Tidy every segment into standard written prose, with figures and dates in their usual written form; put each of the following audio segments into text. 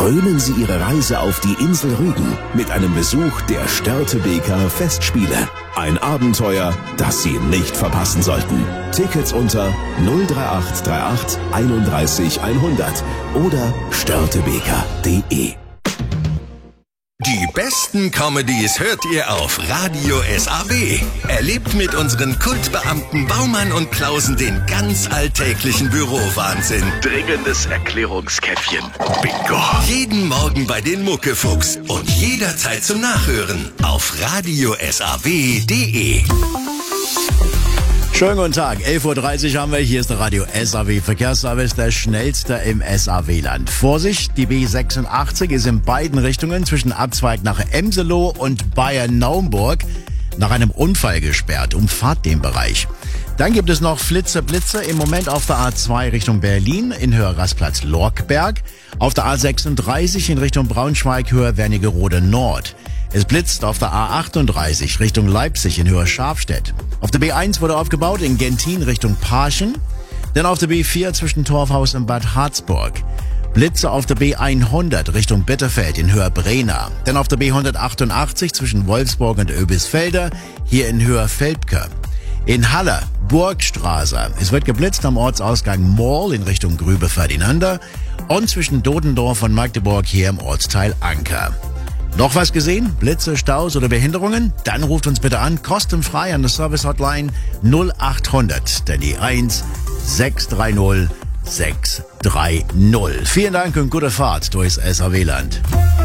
Krönen Sie Ihre Reise auf die Insel Rügen mit einem Besuch der Störtebeker Festspiele. Ein Abenteuer, das Sie nicht verpassen sollten. Tickets unter 03838 31 100 oder störtebeker.de. Die besten Comedies hört ihr auf Radio SAW. Erlebt mit unseren Kultbeamten Baumann und Klausen den ganz alltäglichen Bürowahnsinn. Dringendes Erklärungskäffchen. Bingo. Jeden Morgen bei den Muckefuchs und jederzeit zum Nachhören auf radiosaw.de. Schönen guten Tag, 11.30 Uhr haben wir, hier ist der Radio SAW Verkehrsservice, der schnellste im SAW-Land. Vorsicht, die B86 ist in beiden Richtungen zwischen Abzweig nach Emseloh und Bayern-Naumburg nach einem Unfall gesperrt. Umfahrt den Bereich. Dann gibt es noch Blitze im Moment auf der A2 Richtung Berlin in Höhe Rastplatz Lorkberg, auf der A36 in Richtung Braunschweig Höhe Wernigerode Nord. Es blitzt auf der A38 Richtung Leipzig in Höhe Scharfstedt. Auf der B1 wurde aufgebaut in Gentin Richtung Parchen. Dann auf der B4 zwischen Torfhaus und Bad Harzburg. Blitze auf der B100 Richtung Bitterfeld in Höhe Brena. Dann auf der B188 zwischen Wolfsburg und Oebisfelde, hier in Höhe Velpke. In Halle, Burgstraße. Es wird geblitzt am Ortsausgang Moll in Richtung Grübe-Ferdinanda und zwischen Dodendorf und Magdeburg hier im Ortsteil Anker. Noch was gesehen? Blitze, Staus oder Behinderungen? Dann ruft uns bitte an, kostenfrei an der Service-Hotline 0800, dann die 1 630 630. Vielen Dank und gute Fahrt durchs SAW-Land.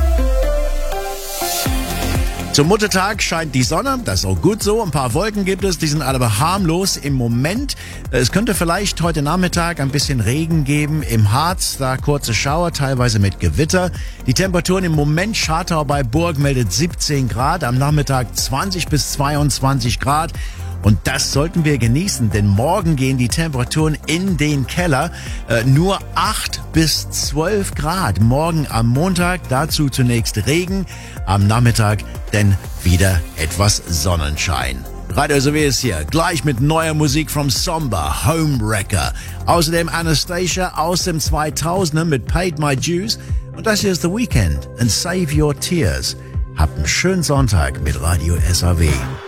Zum Muttertag scheint die Sonne, das ist auch gut so. Ein paar Wolken gibt es, die sind aber harmlos im Moment. Es könnte vielleicht heute Nachmittag ein bisschen Regen geben im Harz, da kurze Schauer, teilweise mit Gewitter. Die Temperaturen im Moment, Schartau bei Burg meldet 17 Grad, am Nachmittag 20 bis 22 Grad. Und das sollten wir genießen, denn morgen gehen die Temperaturen in den Keller. Nur 8 bis 12 Grad. Morgen am Montag, dazu zunächst Regen. Am Nachmittag dann wieder etwas Sonnenschein. Radio SAW ist hier, gleich mit neuer Musik vom Somber, Homewrecker. Außerdem Anastasia aus dem 2000er mit Paid My Dues. Und das hier ist The Weekend and Save Your Tears. Habt einen schönen Sonntag mit Radio SAW.